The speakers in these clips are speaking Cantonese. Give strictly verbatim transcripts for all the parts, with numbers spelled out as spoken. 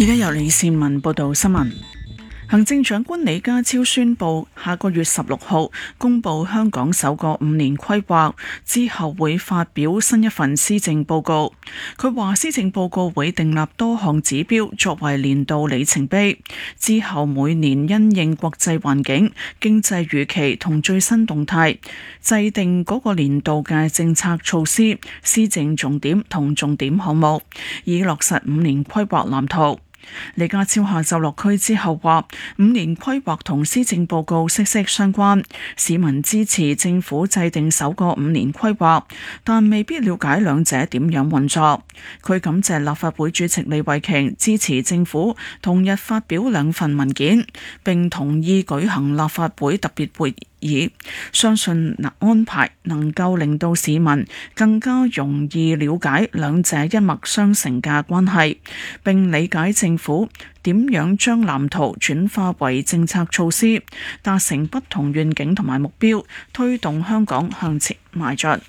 家由李善文報道新聞。行政長官李家超宣布，下個月十六號公布香港首個五年規劃，之後會發表新一份施政報告。佢話施政報告會訂立多項指標作為年度里程碑，之後每年因應國際環境、經濟預期同最新動態，制定嗰個年度嘅政策措施、施政重點同重點項目，以落實五年規劃藍圖。李家超下晝落區之後話，五年規劃同施政報告息息相關，市民支持政府制定首個五年規劃，但未必了解兩者點樣運作。佢感謝立法會主席李慧瓊支持政府同日發表兩份文件，並同意舉行立法會特別會議，相信安排能夠令到市民更加容易了解兩者一脈相承嘅關係，並理解政府點樣將藍圖轉化為政策措施，達成不同願景同埋目標，推動香港向前邁進。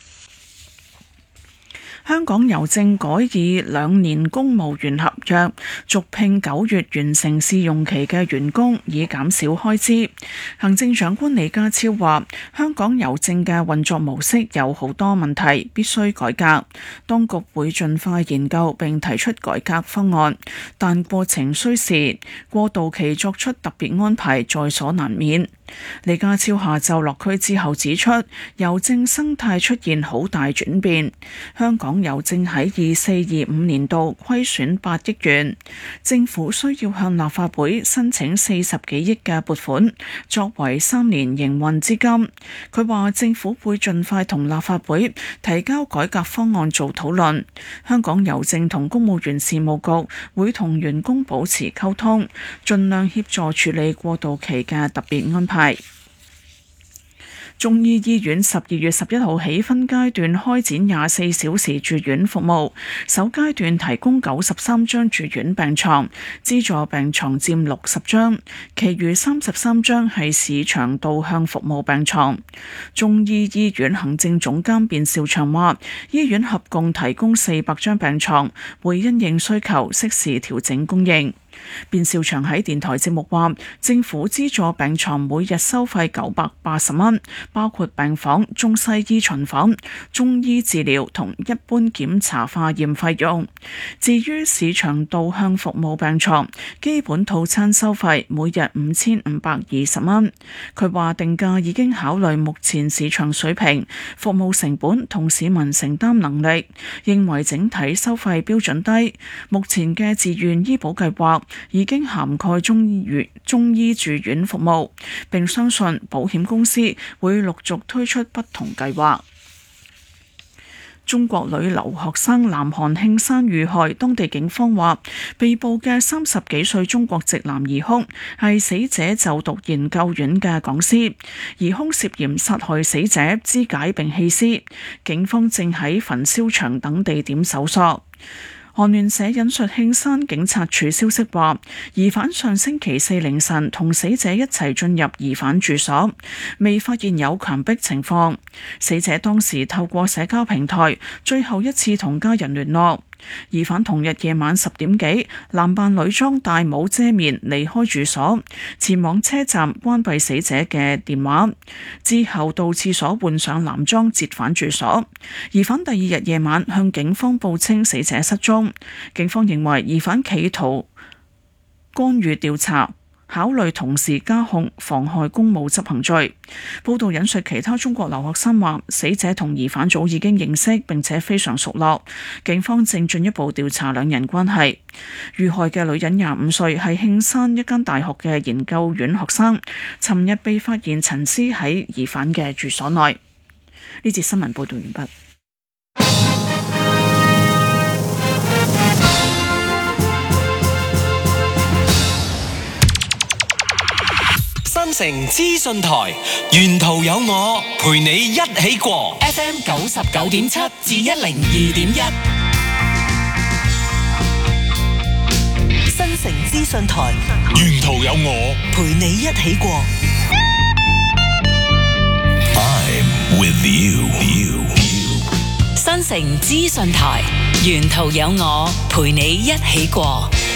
香港郵政改以兩年公務員合約續聘九月完成試用期嘅員工，以減少開支。行政長官李家超話，香港郵政嘅運作模式有好多問題，必須改革。當局會盡快研究並提出改革方案，但過程需時，過渡期作出特別安排在所難免。李家超下晝落區之後指出，郵政生態出現好大轉變。香港郵政喺二四二五年度虧損八億元，政府需要向立法會申請四十幾億嘅撥款，作為三年營運資金。佢話政府會盡快同立法會提交改革方案做討論。香港郵政同公務員事務局會同員工保持溝通，盡量協助處理過渡期嘅特別安排。中醫醫院十二月十一號起分階段開展廿四小時住院服務，首階段提供九十三張住院病床，資助病床佔六十張，其餘三十三張係市場導向服務病床。中醫醫院行政總監卞兆祥話，醫院合共提供四百張病床，會因應需求適時調整供應。卞兆祥喺電台節目話，政府資助病床每日收費九百八十蚊，包括病房、中西醫巡房、中醫治療同一般檢查化驗費用。至於市場導向服務病床，基本套餐收費每日五千五百二十蚊。佢話定價已經考慮目前市場水平、服務成本同市民承擔能力，認為整體收費標準低。目前嘅自願醫保計劃已經涵蓋中醫中醫住院服務，並相信保險公司會陸續推出不同計劃。中國女留學生南韓慶山遇害，當地警方話被捕嘅三十幾歲中國籍男疑兇係死者就讀研究院嘅講師，疑兇涉嫌殺害死者、肢解並棄屍，警方正喺焚燒場等地點搜索。韓聯社引述慶山警察處消息話，疑犯上星期四凌晨同死者一齊進入疑犯住所，未發現有強迫情況。死者當時透過社交平台最後一次同家人聯絡。疑犯同日夜晚十點幾，男扮女裝戴帽遮面離開住所，前往車站關閉死者嘅電話，之後到廁所換上男裝折返住所。疑犯第二日夜晚向警方報稱死者失蹤，警方認為疑犯企圖干預調查，考慮同時加控妨害公務執行罪。報道引述其他中國留學生話，死者同疑犯早已經認識並且非常熟絡，警方正進一步調查兩人關係。遇害嘅女人廿五歲，係慶山一間大學嘅研究院學生，尋日被發現陳屍喺疑犯嘅住所內。呢節新聞報道完畢。 新城資訊台，沿途有我陪你一起過 F M 九十九點七至一零二點一。新城資訊台，沿途有我陪你一起過 I'm with you。 新城資訊台，沿途有我陪你一起過。